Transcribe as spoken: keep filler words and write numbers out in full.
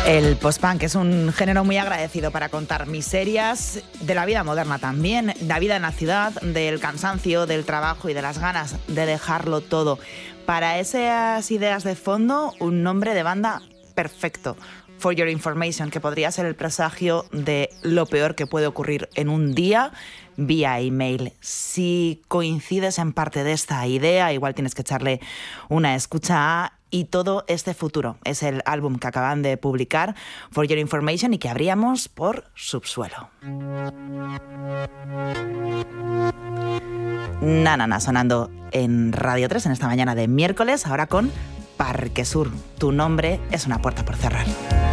El post-punk es un género muy agradecido para contar miserias de la vida moderna también, de la vida en la ciudad, del cansancio, del trabajo y de las ganas de dejarlo todo. Para esas ideas de fondo, un nombre de banda perfecto. For Your Information, que podría ser el presagio de lo peor que puede ocurrir en un día vía email. Si coincides en parte de esta idea, igual tienes que echarle una escucha a Y todo este futuro. Es el álbum que acaban de publicar, For Your Information, y que abríamos por Subsuelo. Nanana sonando en Radio tres en esta mañana de miércoles, ahora con Parque Sur. Tu nombre es una puerta por cerrar.